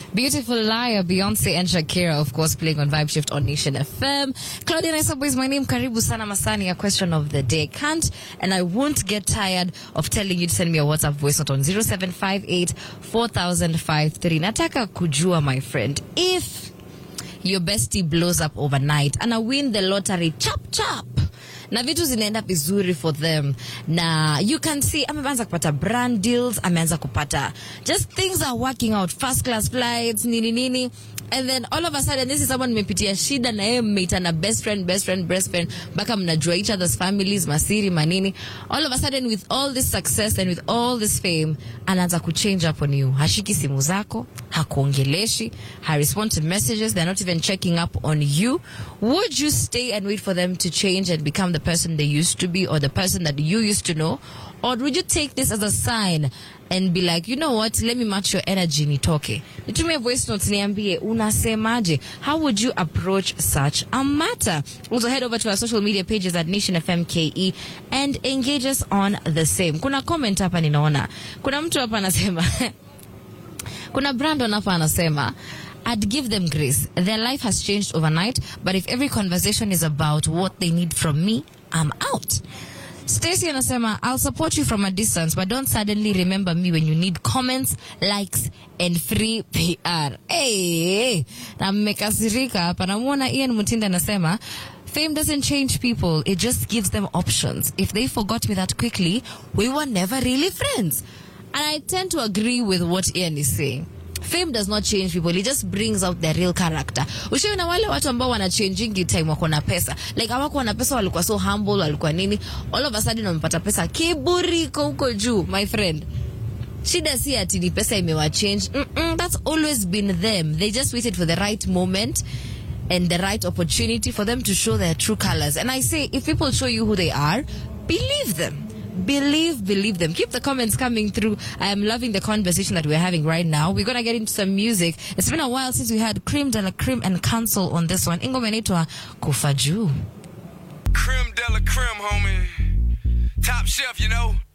Beautiful Liar, Beyonce and Shakira, of course, playing on Vibe Shift on Nation FM. Claudia Naisabo is my name. Karibu sana Masani, a question of the day. Can't and I won't get tired of telling you to send me a WhatsApp voice note on 0758 4053. Nataka kujua, my friend, if your bestie blows up overnight and I win the lottery, chop chop, na vitu zinaenda vizuri for them, na you can see ameanza kupata brand deals, ameanza kupata, just things are working out, first class flights, nini, and then all of a sudden this is someone mepitia shida na yeye mmeitana best friend baka mnajua each other's families, masiri manini. All of a sudden, with all this success and with all this fame, anaanza kuchange up on you. Hashiki simu zako, hakuongeleshi, ha respond to messages, they're not even checking up on you. Would you stay and wait for them to change and become the person they used to be, or the person that you used to know? Or would you take this as a sign and be like, you know what, let me match your energy, nitoke? Nitumie voice notes, niambie, unasemaje? How would you approach such a matter? Also head over to our social media pages at Nation FM KE and engage us on the same. Kuna comment hapa ninaona. Kuna mtu hapa anasema, kuna Brandon hapa anasema, I'd give them grace. Their life has changed overnight, but if every conversation is about what they need from me, I'm out. Stacey anasema, I'll support you from a distance, but don't suddenly remember me when you need comments, likes, and free PR. Hey, na mmekasirika hapa. Namuona Ian Mutinda anasema, fame doesn't change people, it just gives them options. If they forgot me that quickly, we were never really friends. And I tend to agree with what Ian is saying. Fame does not change people, it just brings out their real character. Ushauri na wale watu ambao wana changing time wako na pesa. Like hawako na pesa, walikuwa so humble, walikuwa nini, all of a sudden wamepata pesa, kiburi huko juu, my friend. Shida si ati ni pesa imewa change. That's always been them. They just waited for the right moment and the right opportunity for them to show their true colors. And I say, if people show you who they are, believe them. Believe them. Keep the comments coming through. I am loving the conversation that we're having right now. We're gonna get into some music. It's been a while since we had Cream de la Cream and Cancel on this one. Ingoma inaitwa Kufa Juu. Creme de la creme, homie. Top chef, you know.